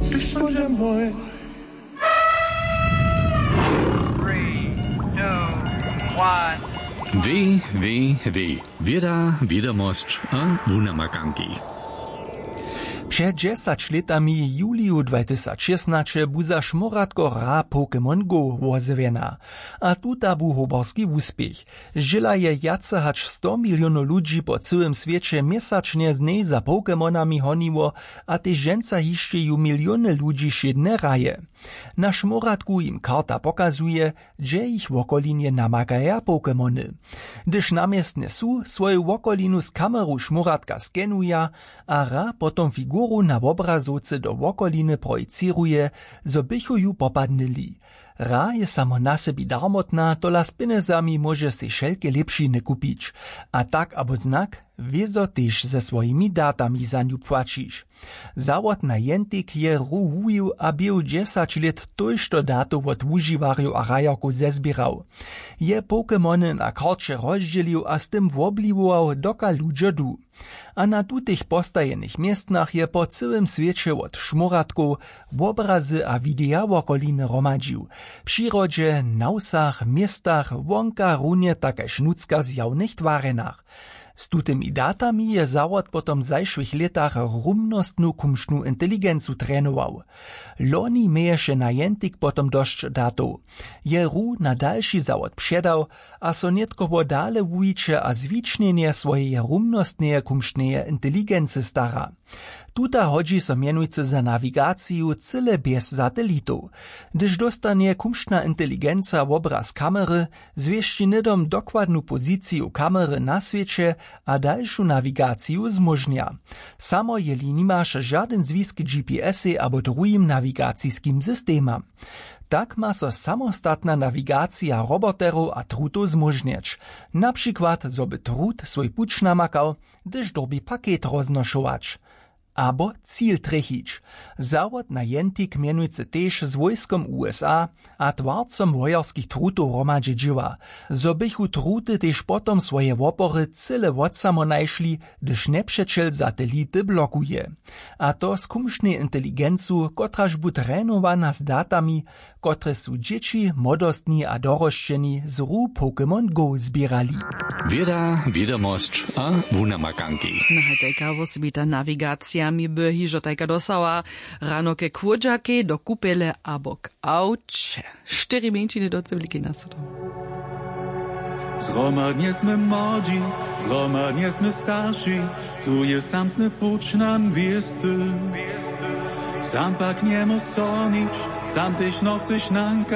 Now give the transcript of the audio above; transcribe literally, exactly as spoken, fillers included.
Bądź mój. Weh, weh, weh. Wieda, wiadomość a wunamakanki. Przed dziesięć latami juliu dwa tysiące szesnaście buza szmoratko ra Pokémon Go wozewena. A tuta bu hoborski uspech. Żyla je jace hacz sto milionów ludzi po całym świecie miesacznie z niej za Pokémonami honiło, a te ženca hiszczeju miliony ludzi siedne raje. Na szmoratku im karta pokazuje, że ich w okolinie namagaja Pokémony. Gdyż namiestne su, swoju okolinu z kameru szmoratka skenuja, a ra potom figuru na obrazovce do okoliny projiciruje, zo bychu ju popadnili. Ra je samo na sebi darmotna, tola z pinezami może si šelke lepšine kupić. A tak abo znak, wiezo też ze swoimi datami za niu płacisz. Zawod na jentik je ruhuju, a był dziesięć lat tojšto dato od užiwarju a rajarku zezbierał. Je Pokémony na karcie rozdzielił, a z tym wobliwował doka ludzie du. A na tutych postajenych miestnach je po całym świecie od szmoratków obrazy a widea okoliny romadził. W przyrodzie, na wsach, miestach, wonka runie také šnucka zjawnych twarenach. Z tutymi datami je zawod potom w zajszłych latach rumnostnu kumsznu inteligencu trenował. Loni mieješe na jentik potom dość datów. Je ru na dalszy zawod przedał, a so netkowo dale wujicze a zwicznienie swojej rumnostnej kumsznej inteligency stara. Tuta hodzi so mianujce za nawigaciju cyle bez satelitów. Gdyż dostanie kumszna inteligenca obraz kamery, zwieści nidom dokładnu pozyciju kamery na świecie, a dalszą nawigaciju zmożnia. Samo jeli nimasz żaden zwisk G P S-y abo drugim nawigacijskim systemam. Tak ma so samostatna nawigacja roboterów a trutów zmożnieć. Na przykład, zoby trut swój puć namakał, gdyż dobi pakiet roznoszować. Abo cíl trechić. Zawod na jentik mianujce też z wojskom U S A a twarcom wojarskich trutów romadźe džiwa. Zo bychu truty też potom swoje wopory cyle wodsamo najšli, gdyż nepřečel satelity blokuje. A to z kumsznej inteligencu, kotraž bu trenowana z datami, kotre su dzieci, modostni a dorošćeni z ru Pokémon Go zbierali. Wieda, wiadomość a wunamakanki. Nahajtajka wosebita nawigacja mi by hižo tajka dosała rano ke kłodżake do kupele abo k aucie. Cztery mięciny do cywilki nas. Zgromadnie sme młodzi, zgromadnie sme starsi, tu je samsny pucz nam wiesty. Sam pak nie mo sonić, sam też no chceš nanka.